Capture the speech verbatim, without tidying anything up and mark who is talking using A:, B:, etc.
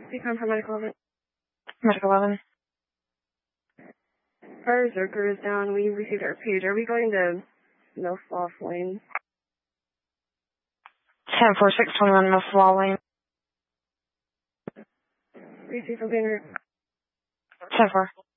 A: Become for Medical eleven.
B: Medical eleven.
A: Our Zerker is down. We received our page. Are we going to Milf Law Lane?
B: ten four six twenty-one Milf Law Lane.
A: Receive for banner.
B: ten four.